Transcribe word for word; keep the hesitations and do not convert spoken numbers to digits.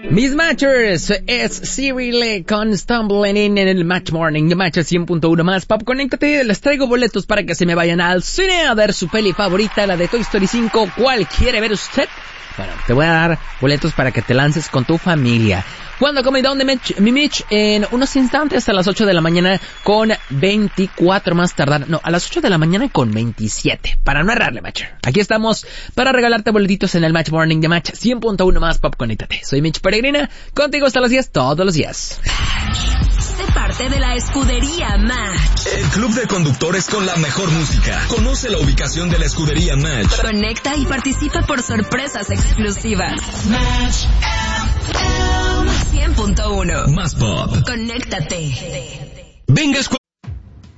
Mis matchers, es Cyril con Stumbling In en el Match Morning de Match cien punto uno más Pop. Conéctate, les traigo boletos para que se me vayan al cine a ver su peli favorita, la de Toy Story cinco. ¿Cuál quiere ver usted? Bueno, te voy a dar boletos para que te lances con tu familia. Cuando come Down de Mitch, mi Mitch, en unos instantes a las ocho de la mañana con veinticuatro más tardar. No, a las ocho de la mañana con veintisiete. Para no errarle, Matcher. Aquí estamos para regalarte boletitos en el Match Morning de Match cien punto uno más Pop. Conéctate. Soy Mitch Peregrina, contigo hasta las diez todos los días. Sé parte de la escudería Match. El club de conductores con la mejor música. Conoce la ubicación de la escudería Match. Conecta y participa por sorpresas exclusivas. Match cien punto uno Más Pop. Conéctate. Venga, escuela.